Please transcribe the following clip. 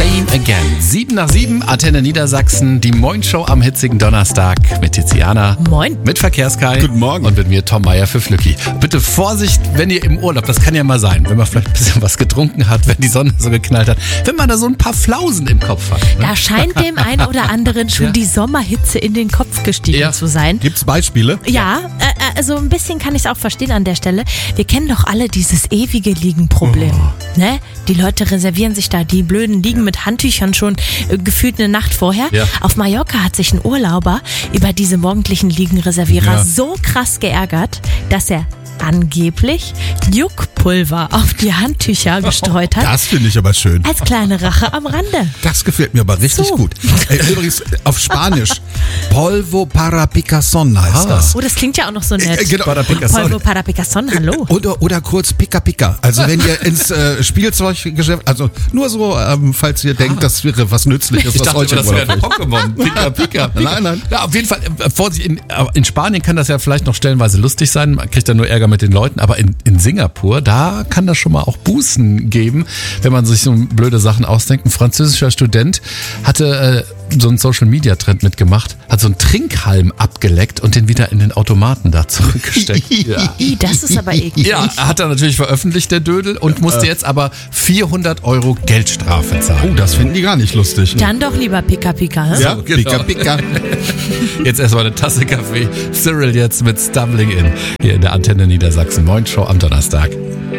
Try Again. 7:07, Antenne Niedersachsen, die Moin-Show am hitzigen Donnerstag mit Tiziana. Moin. Mit Verkehrskai. Guten Morgen. Und mit mir, Tom Meier für Flücki. Bitte Vorsicht, wenn ihr im Urlaub, das kann ja mal sein, wenn man vielleicht ein bisschen was getrunken hat, wenn die Sonne so geknallt hat, wenn man da so ein paar Flausen im Kopf hat. Da scheint dem einen oder anderen schon die Sommerhitze in den Kopf gestiegen zu sein. Gibt's Beispiele? Ja, also ein bisschen kann ich es auch verstehen an der Stelle. Wir kennen doch alle dieses ewige Liegenproblem. Ne? Die Leute reservieren sich da die blöden Liegen mit Handtüchern schon gefühlt eine Nacht vorher. Ja. Auf Mallorca hat sich ein Urlauber über diese morgendlichen Liegenreservierer so krass geärgert, dass er angeblich Juckpulver auf die Handtücher gestreut hat. Das finde ich aber schön. Als kleine Rache am Rande. Das gefällt mir aber richtig So. gut. Übrigens auf Spanisch, Polvo para picazón heißt das. Oh, das klingt ja auch noch so nett. Genau. Para Picasson. Polvo para Picasson, hallo. Oder kurz Pica Pica. Also wenn ihr ins Spielzeuggeschäft, also nur so, falls ihr denkt, das wäre was Nützliches, Ich was dachte, euch das im wäre ein Urlaub Pokémon. Pika, Pika, Pika. Nein. Ja, auf jeden Fall, Vorsicht, in Spanien kann das ja vielleicht noch stellenweise lustig sein, man kriegt dann nur Ärger mit den Leuten, aber in Singapur, da kann das schon mal auch Bußen geben, wenn man sich so blöde Sachen ausdenkt. Ein französischer Student hatte so einen Social-Media-Trend mitgemacht, hat so einen Trinkhalm abgeleckt und den wieder in den Automaten da zurückgesteckt. Ja. Das ist aber eklig. Ja, hat er natürlich veröffentlicht, der Dödel, und musste jetzt aber 400 € Geldstrafe zahlen. Oh, das finden die gar nicht lustig. Dann doch lieber Pika Pika. Hä? Ja, genau. Pica Pica. Jetzt erstmal eine Tasse Kaffee. Cyril jetzt mit Stumbling In. Hier in der Antenne Niedersachsen. Moin Show am Donnerstag.